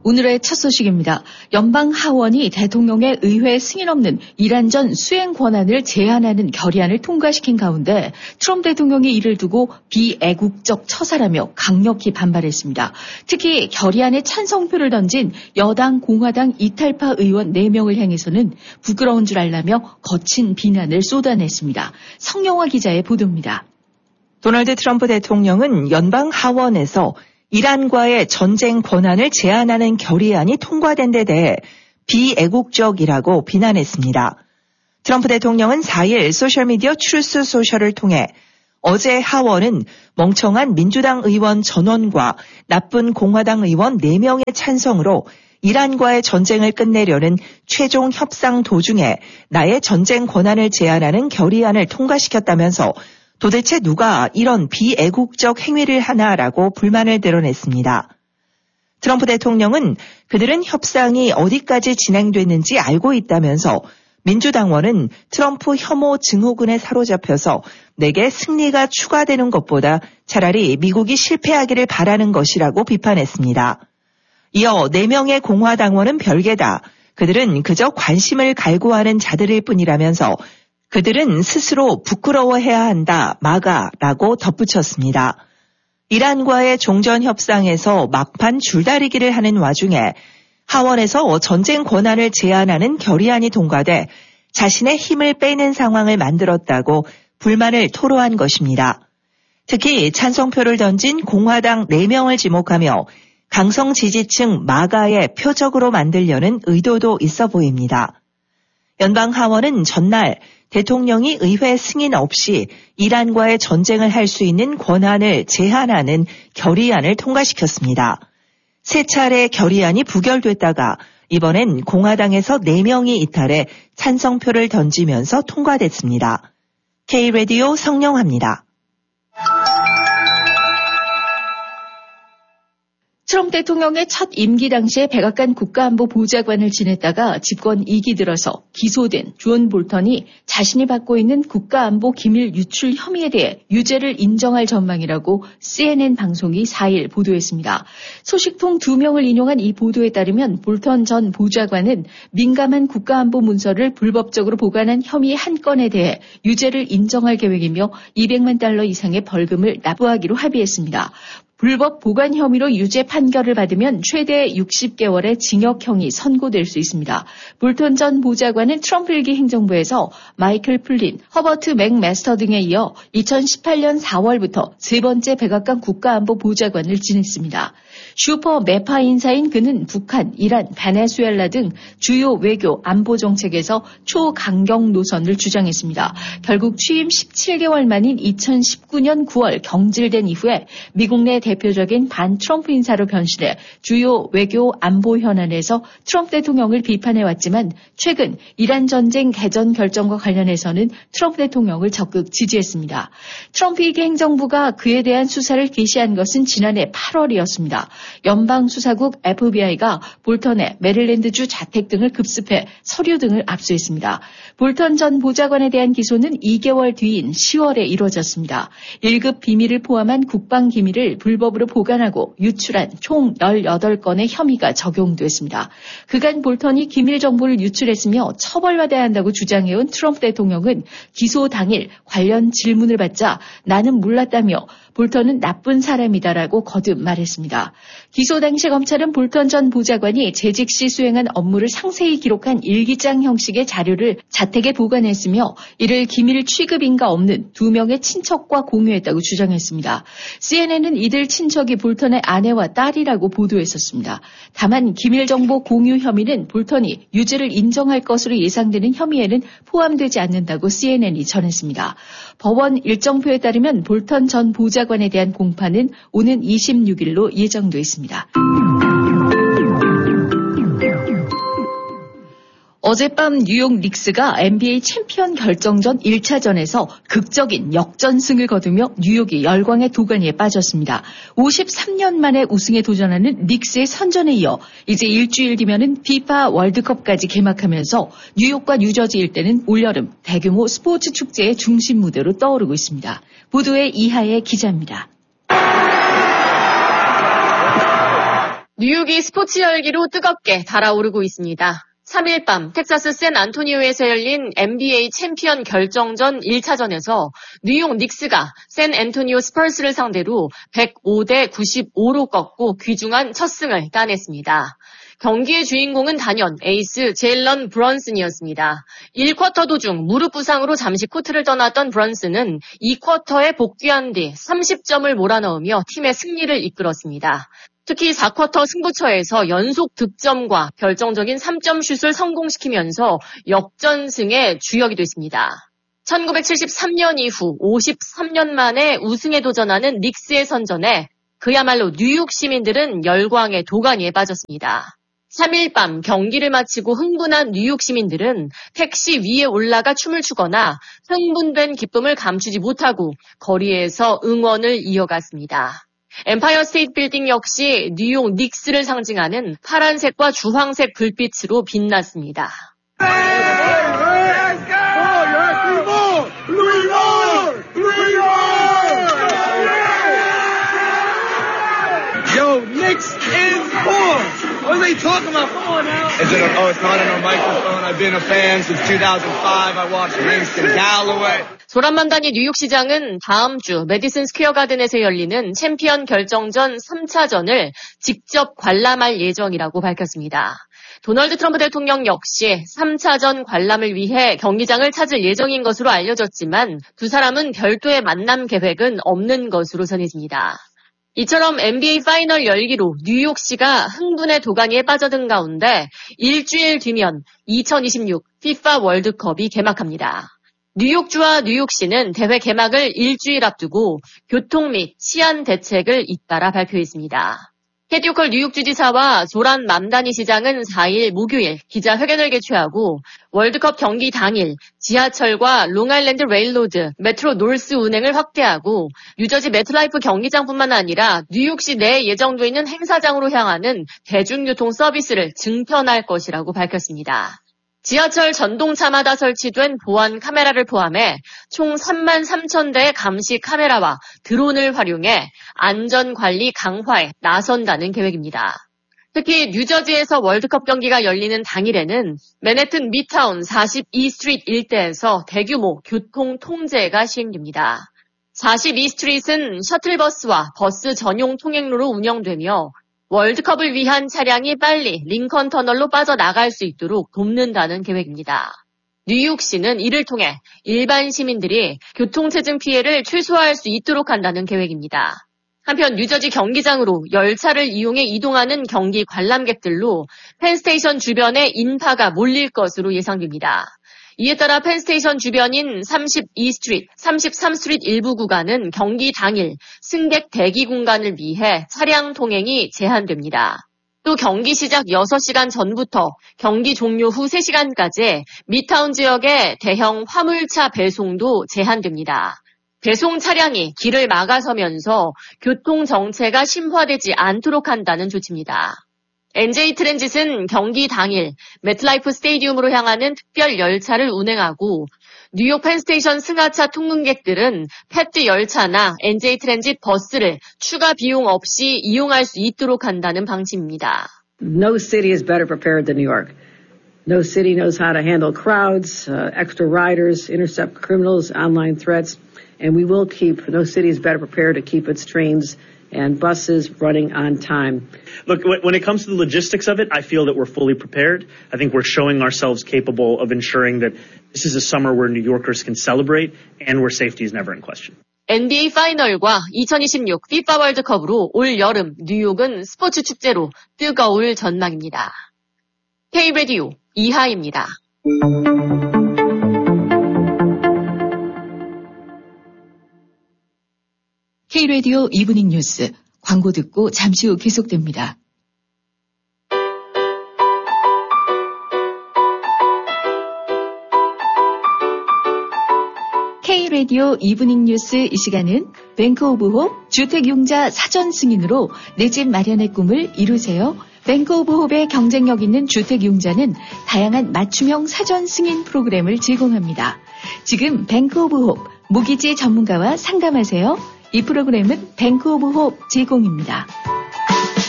오늘의 첫 소식입니다. 연방 하원이 대통령의 의회 승인 없는 이란전 수행 권한을 제한하는 결의안을 통과시킨 가운데 트럼프 대통령이 이를 두고 비애국적 처사라며 강력히 반발했습니다. 특히 결의안에 찬성표를 던진 여당 공화당 이탈파 의원 4명을 향해서는 부끄러운 줄 알라며 거친 비난을 쏟아냈습니다. 성영화 기자의 보도입니다. 도널드 트럼프 대통령은 연방 하원에서 이란과의 전쟁 권한을 제한하는 결의안이 통과된 데 대해 비애국적이라고 비난했습니다. 트럼프 대통령은 4일 소셜미디어 트루스 소셜을 통해 어제 하원은 멍청한 민주당 의원 전원과 나쁜 공화당 의원 4명의 찬성으로 이란과의 전쟁을 끝내려는 최종 협상 도중에 나의 전쟁 권한을 제한하는 결의안을 통과시켰다면서 도대체 누가 이런 비애국적 행위를 하나라고 불만을 드러냈습니다. 트럼프 대통령은 그들은 협상이 어디까지 진행됐는지 알고 있다면서 민주당원은 트럼프 혐오 증후군에 사로잡혀서 내게 승리가 추가되는 것보다 차라리 미국이 실패하기를 바라는 것이라고 비판했습니다. 이어 4명의 공화당원은 별개다. 그들은 그저 관심을 갈구하는 자들일 뿐이라면서 그들은 스스로 부끄러워해야 한다, 마가라고 덧붙였습니다. 이란과의 종전 협상에서 막판 줄다리기를 하는 와중에 하원에서 전쟁 권한을 제한하는 결의안이 통과돼 자신의 힘을 빼는 상황을 만들었다고 불만을 토로한 것입니다. 특히 찬성표를 던진 공화당 4명을 지목하며 강성 지지층 마가의 표적으로 만들려는 의도도 있어 보입니다. 연방 하원은 전날 대통령이 의회 승인 없이 이란과의 전쟁을 할 수 있는 권한을 제한하는 결의안을 통과시켰습니다. 3차례 결의안이 부결됐다가 이번엔 공화당에서 4명이 이탈해 찬성표를 던지면서 통과됐습니다. K-라디오 성영화입니다. 트럼프 대통령의 첫 임기 당시에 백악관 국가안보보좌관을 지냈다가 집권 2기 들어서 기소된 존 볼턴이 자신이 받고 있는 국가안보 기밀 유출 혐의에 대해 유죄를 인정할 전망이라고 CNN 방송이 4일 보도했습니다. 소식통 2명을 인용한 이 보도에 따르면 볼턴 전 보좌관은 민감한 국가안보 문서를 불법적으로 보관한 혐의 한 건에 대해 유죄를 인정할 계획이며 $200만 이상의 벌금을 납부하기로 합의했습니다. 불법 보관 혐의로 유죄 판결을 받으면 최대 60개월의 징역형이 선고될 수 있습니다. 볼턴 전 보좌관은 트럼프 일기 행정부에서 마이클 플린, 허버트 맥마스터 등에 이어 2018년 4월부터 3번째 백악관 국가안보보좌관을 지냈습니다. 슈퍼 매파 인사인 그는 북한, 이란, 베네수엘라 등 주요 외교, 안보 정책에서 초강경 노선을 주장했습니다. 결국 취임 17개월 만인 2019년 9월 경질된 이후에 미국 내 대표적인 반 트럼프 인사로 변신해 주요 외교 안보 현안에서 트럼프 대통령을 비판해왔지만 최근 이란 전쟁 개전 결정과 관련해서는 트럼프 대통령을 적극 지지했습니다. 트럼프 일기 행정부가 그에 대한 수사를 개시한 것은 지난해 8월이었습니다. 연방수사국 FBI가 볼턴의 메릴랜드주 자택 등을 급습해 서류 등을 압수했습니다. 볼턴 전 보좌관에 대한 기소는 2개월 뒤인 10월에 이루어졌습니다. 1급 비밀을 포함한 국방기밀을 불법으로 보관하고 유출한 총 18건의 혐의가 적용됐습니다. 그간 볼턴이 기밀 정보를 유출했으며 처벌받아야 한다고 주장해온 트럼프 대통령은 기소 당일 관련 질문을 받자 나는 몰랐다며 볼턴은 나쁜 사람이다라고 거듭 말했습니다. 기소 당시 검찰은 볼턴 전 보좌관이 재직 시 수행한 업무를 상세히 기록한 일기장 형식의 자료를 자택에 보관했으며 이를 기밀 취급인가 없는 2명의 친척과 공유했다고 주장했습니다. CNN은 이들 친척이 볼턴의 아내와 딸이라고 보도했었습니다. 다만 기밀정보 공유 혐의는 볼턴이 유죄를 인정할 것으로 예상되는 혐의에는 포함되지 않는다고 CNN이 전했습니다. 법원 일정표에 따르면 볼턴 전 보좌관에 대한 공판은 오는 26일로 예정돼 있습니다. 어젯밤 뉴욕 닉스가 NBA 챔피언 결정전 1차전에서 극적인 역전승을 거두며 뉴욕이 열광의 도가니에 빠졌습니다. 53년 만에 우승에 도전하는 닉스의 선전에 이어 이제 일주일 뒤면은 피파 월드컵까지 개막하면서 뉴욕과 뉴저지 일대는 올여름 대규모 스포츠 축제의 중심 무대로 떠오르고 있습니다. 보도에 이하의 기자입니다. 뉴욕이 스포츠 열기로 뜨겁게 달아오르고 있습니다. 3일 밤 텍사스 샌안토니오에서 열린 NBA 챔피언 결정전 1차전에서 뉴욕 닉스가 샌안토니오 스퍼스를 상대로 105대 95로 꺾고 귀중한 첫 승을 따냈습니다. 경기의 주인공은 단연 에이스 제일런 브런슨이었습니다. 1쿼터 도중 무릎 부상으로 잠시 코트를 떠났던 브런슨은 2쿼터에 복귀한 뒤 30점을 몰아넣으며 팀의 승리를 이끌었습니다. 특히 4쿼터 승부처에서 연속 득점과 결정적인 3점 슛을 성공시키면서 역전승의 주역이 됐습니다. 1973년 이후 53년 만에 우승에 도전하는 닉스의 선전에 그야말로 뉴욕 시민들은 열광의 도가니에 빠졌습니다. 3일 밤 경기를 마치고 흥분한 뉴욕 시민들은 택시 위에 올라가 춤을 추거나 흥분된 기쁨을 감추지 못하고 거리에서 응원을 이어갔습니다. 엠파이어 스테이트 빌딩 역시 뉴욕 닉스를 상징하는 파란색과 주황색 불빛으로 빛났습니다. Yo, Knicks is poor. What are they talking about? Come on now. It's not on a microphone. I've been a fan since 2005. I watched Langston Galloway. 소란만다니 뉴욕시장은 다음 주 매디슨 스퀘어 가든에서 열리는 챔피언 결정전 3차전을 직접 관람할 예정이라고 밝혔습니다. 도널드 트럼프 대통령 역시 3차전 관람을 위해 경기장을 찾을 예정인 것으로 알려졌지만 두 사람은 별도의 만남 계획은 없는 것으로 전해집니다. 이처럼 NBA 파이널 열기로 뉴욕시가 흥분의 도가니에 빠져든 가운데 일주일 뒤면 2026 FIFA 월드컵이 개막합니다. 뉴욕주와 뉴욕시는 대회 개막을 일주일 앞두고 교통 및 치안 대책을 잇따라 발표했습니다. 캐티 호컬 뉴욕주지사와 조란 맘다니 시장은 4일 목요일 기자회견을 개최하고 월드컵 경기 당일 지하철과 롱아일랜드 레일로드, 메트로 노스 운행을 확대하고 뉴저지 매트라이프 경기장뿐만 아니라 뉴욕시 내에 예정돼 있는 행사장으로 향하는 대중교통 서비스를 증편할 것이라고 밝혔습니다. 지하철 전동차마다 설치된 보안 카메라를 포함해 총 33,000대의 감시 카메라와 드론을 활용해 안전관리 강화에 나선다는 계획입니다. 특히 뉴저지에서 월드컵 경기가 열리는 당일에는 맨해튼 미드타운 42스트리트 일대에서 대규모 교통 통제가 시행됩니다. 42스트리트는 셔틀버스와 버스 전용 통행로로 운영되며 월드컵을 위한 차량이 빨리 링컨 터널로 빠져나갈 수 있도록 돕는다는 계획입니다. 뉴욕시는 이를 통해 일반 시민들이 교통체증 피해를 최소화할 수 있도록 한다는 계획입니다. 한편 뉴저지 경기장으로 열차를 이용해 이동하는 경기 관람객들로 펜스테이션 주변에 인파가 몰릴 것으로 예상됩니다. 이에 따라 펜스테이션 주변인 32스트리트, 33스트리트 일부 구간은 경기 당일 승객 대기 공간을 위해 차량 통행이 제한됩니다. 또 경기 시작 6시간 전부터 경기 종료 후 3시간까지 미드타운 지역의 대형 화물차 배송도 제한됩니다. 배송 차량이 길을 막아서면서 교통 정체가 심화되지 않도록 한다는 조치입니다. NJ 트랜짓은 경기 당일 매트라이프 스테디움으로 향하는 특별 열차를 운행하고 뉴욕 펜스테이션 승하차 통근객들은 패트 열차나 NJ 트랜짓 버스를 추가 비용 없이 이용할 수 있도록 한다는 방침입니다. No city is better prepared than New York. No city knows how to handle crowds, extra riders, intercept criminals, online threats, and we will keep, no city is better prepared to keep its trains and buses running on time. Look, when it comes to the logistics of it, I feel that we're fully prepared. I think we're showing ourselves capable of ensuring that this is a summer where New Yorkers can celebrate and where safety is never in question. NBA 파이널과 2026 FIFA 월드컵으로 올 여름 뉴욕은 스포츠 축제로 뜨거울 전망입니다. K-라디오 이하입니다. K-라디오 이브닝 뉴스 광고 듣고 잠시 후 계속됩니다. K-라디오 이브닝 뉴스 이 시간은 뱅크 오브 홉 주택용자 사전 승인으로 내 집 마련의 꿈을 이루세요. 뱅크 오브 홉의 경쟁력 있는 주택용자는 다양한 맞춤형 사전 승인 프로그램을 제공합니다. 지금 뱅크 오브 홉 모기지 전문가와 상담하세요. 이 프로그램은 뱅크 오브 홉 제공입니다.